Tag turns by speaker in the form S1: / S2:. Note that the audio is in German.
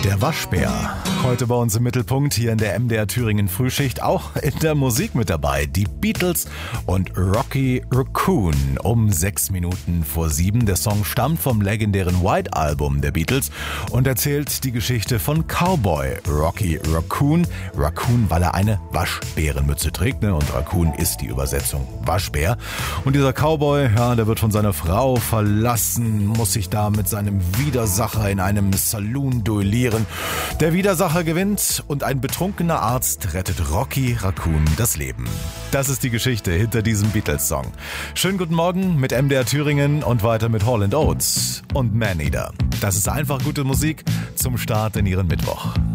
S1: Der Waschbär. Heute bei uns im Mittelpunkt hier in der MDR Thüringen Frühschicht, auch in der Musik mit dabei. Die Beatles und Rocky Raccoon um 6 Minuten vor 7. Der Song stammt vom legendären White Album der Beatles und erzählt die Geschichte von Cowboy Rocky Raccoon. Raccoon, weil er eine Waschbärenmütze trägt, ne? Und Raccoon ist die Übersetzung Waschbär. Und dieser Cowboy, ja, der wird von seiner Frau verlassen, muss sich da mit seinem Widersacher in einem Saloon duellieren. Der Widersacher gewinnt und ein betrunkener Arzt rettet Rocky Raccoon das Leben. Das ist die Geschichte hinter diesem Beatles-Song. Schönen guten Morgen mit MDR Thüringen und weiter mit Hall & Oates und Maneater. Das ist einfach gute Musik zum Start in Ihren Mittwoch.